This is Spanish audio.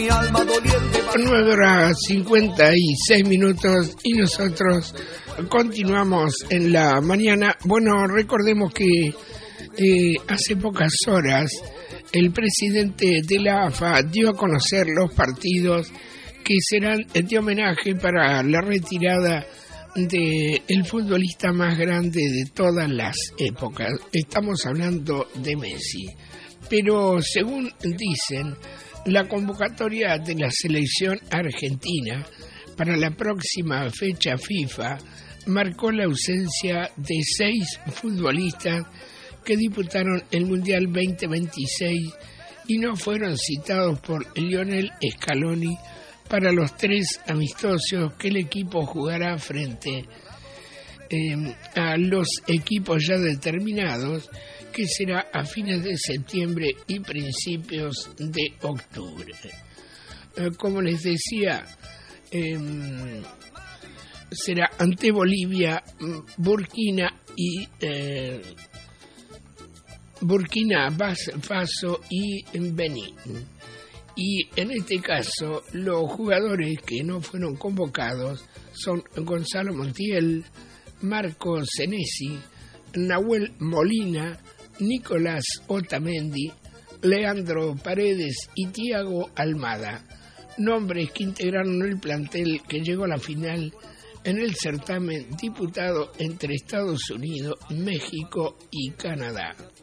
mi alma doliente. 9:56 y nosotros continuamos en la mañana. Bueno, recordemos que hace pocas horas el presidente de la AFA dio a conocer los partidos que serán de homenaje para la retirada del futbolista más grande de todas las épocas. Estamos hablando de Messi. Pero según dicen, la convocatoria de la selección argentina para la próxima fecha FIFA marcó la ausencia de 6 futbolistas que disputaron el Mundial 2026 y no fueron citados por Lionel Scaloni para los 3 amistosos que el equipo jugará frente a los equipos ya determinados, que será a fines de septiembre y principios de octubre. Como les decía, será ante Bolivia, Burkina Faso y Benín. Y en este caso, los jugadores que no fueron convocados son Gonzalo Montiel, Marco Senesi, Nahuel Molina, Nicolás Otamendi, Leandro Paredes y Thiago Almada, nombres que integraron el plantel que llegó a la final en el certamen disputado entre Estados Unidos, México y Canadá.